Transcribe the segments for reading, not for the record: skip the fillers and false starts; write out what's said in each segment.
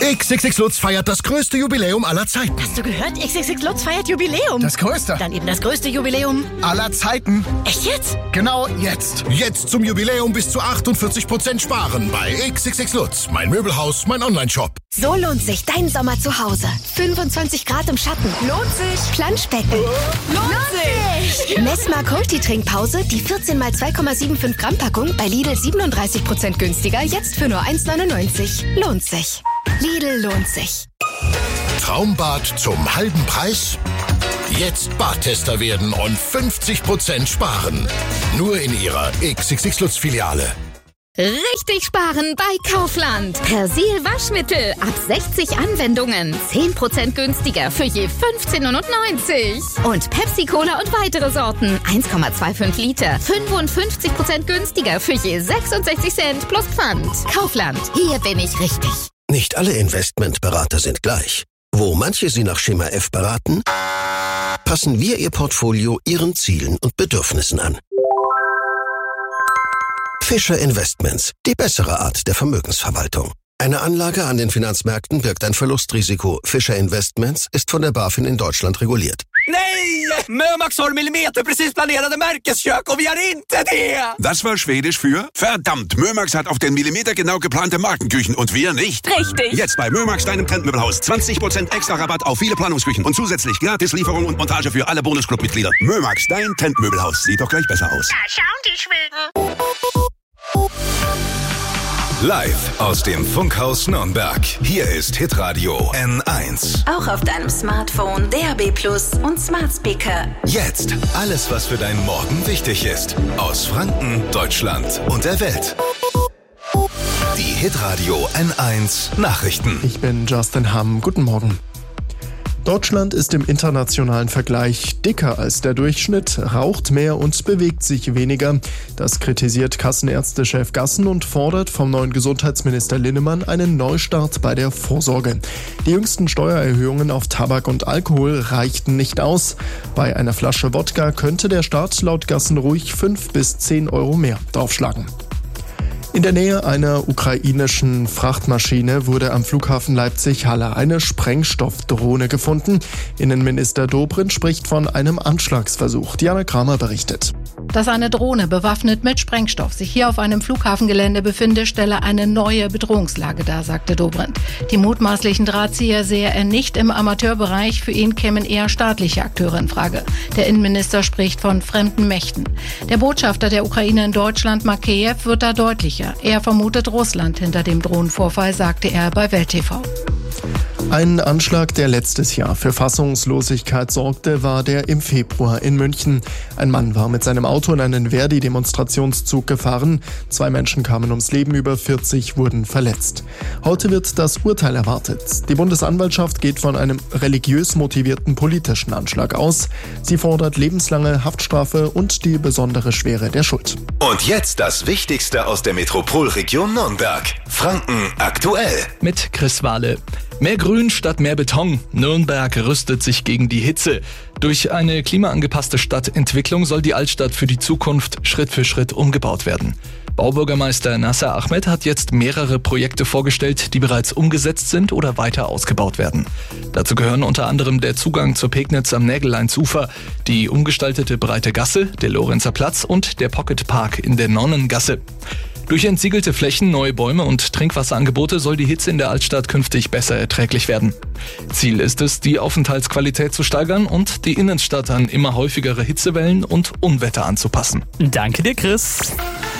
XXX Lutz feiert das größte Jubiläum aller Zeiten. Hast du gehört? XXX Lutz feiert Jubiläum. Das größte? Dann eben das größte Jubiläum aller Zeiten. Echt jetzt? Genau jetzt. Jetzt zum Jubiläum bis zu 48% sparen bei XXX Lutz. Mein Möbelhaus, mein Onlineshop. So lohnt sich dein Sommer zu Hause. 25 Grad im Schatten. Lohnt sich. Planschbecken. Lohnt sich. Messmark Multitrinkpause, die 14 x 2,75 Gramm Packung bei Lidl 37% günstiger, jetzt für nur 1,99. Lohnt sich. Lidl lohnt sich. Traumbad zum halben Preis? Jetzt Badtester werden und 50% sparen. Nur in Ihrer XXX Lutz Filiale. Richtig sparen bei Kaufland. Persil Waschmittel ab 60 Anwendungen. 10% günstiger für je 15,99 €. Und Pepsi Cola und weitere Sorten. 1,25 Liter. 55% günstiger für je 66 Cent plus Pfand. Kaufland. Hier bin ich richtig. Nicht alle Investmentberater sind gleich. Wo manche Sie nach Schema F beraten, passen wir Ihr Portfolio Ihren Zielen und Bedürfnissen an. Fischer Investments, die bessere Art der Vermögensverwaltung. Eine Anlage an den Finanzmärkten birgt ein Verlustrisiko. Fischer Investments ist von der BaFin in Deutschland reguliert. Nej! Mömax har millimeterprecis planerade Märkeskök och vi har inte det! Das war Schwedisch für verdammt, Mömax hat auf den Millimeter genau geplante Markenküchen und wir nicht. Richtig. Jetzt bei Mömax, deinem Trendmöbelhaus. 20% extra Rabatt auf viele Planungsküchen und zusätzlich gratis Lieferung und Montage für alle Bonusclub-Mitglieder. Mömax, dein Trendmöbelhaus. Sieht doch gleich besser aus. Da schauen die Schweden. Live aus dem Funkhaus Nürnberg. Hier ist Hitradio N1. Auch auf deinem Smartphone, DAB+ und Smart Speaker. Jetzt alles, was für deinen Morgen wichtig ist. Aus Franken, Deutschland und der Welt. Die Hitradio N1 Nachrichten. Ich bin Justin Hamm. Guten Morgen. Deutschland ist im internationalen Vergleich dicker als der Durchschnitt, raucht mehr und bewegt sich weniger. Das kritisiert Kassenärztechef Gassen und fordert vom neuen Gesundheitsminister Linnemann einen Neustart bei der Vorsorge. Die jüngsten Steuererhöhungen auf Tabak und Alkohol reichten nicht aus. Bei einer Flasche Wodka könnte der Staat laut Gassen ruhig 5 bis 10 € mehr draufschlagen. In der Nähe einer ukrainischen Frachtmaschine wurde am Flughafen Leipzig-Halle eine Sprengstoffdrohne gefunden. Innenminister Dobrindt spricht von einem Anschlagsversuch. Diana Kramer berichtet. Dass eine Drohne bewaffnet mit Sprengstoff sich hier auf einem Flughafengelände befinde, stelle eine neue Bedrohungslage dar, sagte Dobrindt. Die mutmaßlichen Drahtzieher sehe er nicht im Amateurbereich, für ihn kämen eher staatliche Akteure in Frage. Der Innenminister spricht von fremden Mächten. Der Botschafter der Ukraine in Deutschland, Makeyev, wird da deutlicher. Er vermutet Russland hinter dem Drohnenvorfall, sagte er bei Welt TV. Ein Anschlag, der letztes Jahr für Fassungslosigkeit sorgte, war der im Februar in München. Ein Mann war mit seinem Auto in einen Verdi-Demonstrationszug gefahren. 2 Menschen kamen ums Leben, über 40 wurden verletzt. Heute wird das Urteil erwartet. Die Bundesanwaltschaft geht von einem religiös motivierten politischen Anschlag aus. Sie fordert lebenslange Haftstrafe und die besondere Schwere der Schuld. Und jetzt das Wichtigste aus der Metropolregion Nürnberg. Franken aktuell. Mit Chris Wahle. Mehr Grün statt mehr Beton. Nürnberg rüstet sich gegen die Hitze. Durch eine klimaangepasste Stadtentwicklung soll die Altstadt für die Zukunft Schritt für Schritt umgebaut werden. Baubürgermeister Nasser Ahmed hat jetzt mehrere Projekte vorgestellt, die bereits umgesetzt sind oder weiter ausgebaut werden. Dazu gehören unter anderem der Zugang zur Pegnitz am Nägeleinsufer, die umgestaltete Breite Gasse, der Lorenzer Platz und der Pocket Park in der Nonnengasse. Durch entsiegelte Flächen, neue Bäume und Trinkwasserangebote soll die Hitze in der Altstadt künftig besser erträglich werden. Ziel ist es, die Aufenthaltsqualität zu steigern und die Innenstadt an immer häufigere Hitzewellen und Unwetter anzupassen. Danke dir, Chris.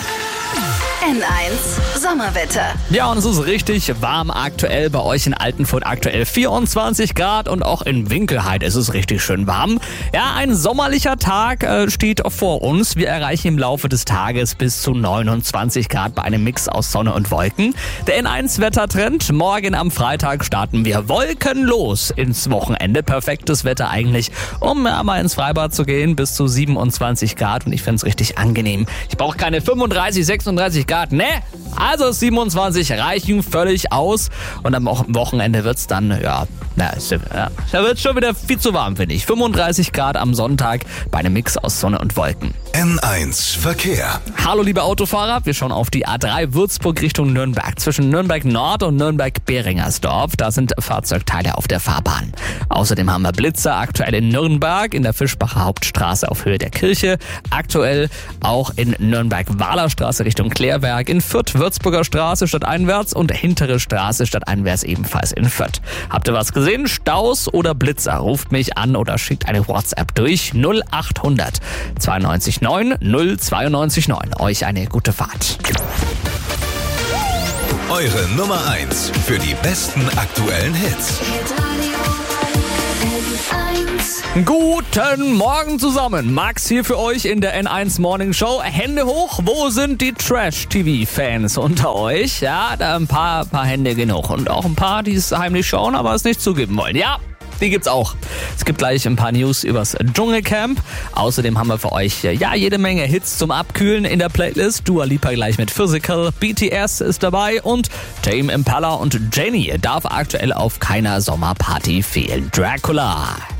N1 Sommerwetter. Ja, und es ist richtig warm aktuell bei euch in Altenfurt. Aktuell 24 Grad und auch in Winkelheit ist es richtig schön warm. Ja, ein sommerlicher Tag steht vor uns. Wir erreichen im Laufe des Tages bis zu 29 Grad bei einem Mix aus Sonne und Wolken. Der N1-Wettertrend. Morgen am Freitag starten wir wolkenlos ins Wochenende. Perfektes Wetter eigentlich, um mal ins Freibad zu gehen. Bis zu 27 Grad und ich finde es richtig angenehm. Ich brauche keine 35, 36 Grad Grad. Ne? Also 27 reichen völlig aus. Und am Wochenende wird's dann, da wird's schon wieder viel zu warm, finde ich. 35 Grad am Sonntag bei einem Mix aus Sonne und Wolken. N1 Verkehr. Hallo liebe Autofahrer, wir schauen auf die A3 Würzburg Richtung Nürnberg. Zwischen Nürnberg Nord und Nürnberg-Beringersdorf, da sind Fahrzeugteile auf der Fahrbahn. Außerdem haben wir Blitzer aktuell in Nürnberg, in der Fischbacher Hauptstraße auf Höhe der Kirche. Aktuell auch in Nürnberg-Wahler-Straße Richtung Klärwerk, in Fürth Würzburger Straße stadteinwärts und Hintere Straße stadteinwärts ebenfalls in Fürth. Habt ihr was gesehen? Staus oder Blitzer? Ruft mich an oder schickt eine WhatsApp durch 0800 92 9 092 9. Euch eine gute Fahrt. Eure Nummer 1 für die besten aktuellen Hits. Guten Morgen zusammen. Max hier für euch in der N1 Morning Show. Hände hoch, wo sind die Trash-TV-Fans unter euch? Ja, da ein paar Hände gehen hoch. Und auch ein paar, die es heimlich schauen, aber es nicht zugeben wollen. Ja, die gibt's auch. Es gibt gleich ein paar News übers Dschungelcamp. Außerdem haben wir für euch jede Menge Hits zum Abkühlen in der Playlist. Dua Lipa gleich mit Physical, BTS ist dabei und Tame Impala und Jenny darf aktuell auf keiner Sommerparty fehlen. Dracula.